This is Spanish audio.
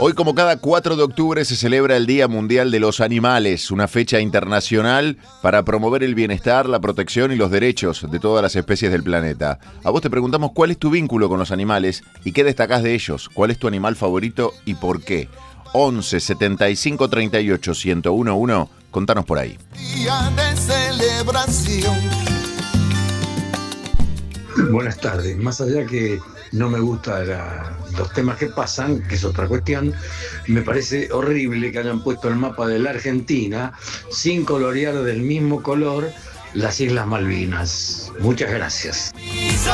Hoy, como cada 4 de octubre, se celebra el Día Mundial de los Animales, una fecha internacional para promover el bienestar, la protección y los derechos de todas las especies del planeta. A vos te preguntamos cuál es tu vínculo con los animales y qué destacás de ellos, cuál es tu animal favorito y por qué. 11 75 38 1011, contanos por ahí. Día de celebración. Buenas tardes. Más allá que no me gustan los temas que pasan, que es otra cuestión, me parece horrible que hayan puesto el mapa de la Argentina sin colorear del mismo color las Islas Malvinas. Muchas gracias.